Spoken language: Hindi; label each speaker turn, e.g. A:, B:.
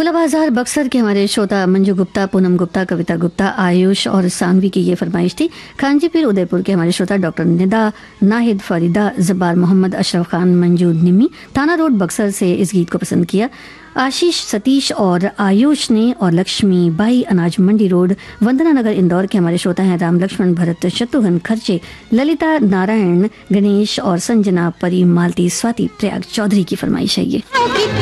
A: गोला बाजार बक्सर के हमारे श्रोता मंजू गुप्ता, पूनम गुप्ता, कविता गुप्ता, आयुष और सांगवी की ये फरमाइश थी। खांजीपीर उदयपुर के हमारे श्रोता डॉक्टर निदा, नाहिद, फरीदा, जब्बार मोहम्मद, अशरफ खान, मंजूद निमी, थाना रोड बक्सर से इस गीत को पसंद किया। आशीष, सतीश और आयुष ने और लक्ष्मी बाई, अनाज मंडी रोड, वंदना नगर, इंदौर के हमारे श्रोता हैं राम लक्ष्मण, भरत, शत्रुघ्न, खर्चे, ललिता, नारायण, गणेश और संजना, परी, मालती, स्वाति, प्रयाग चौधरी की फरमाइश है ये।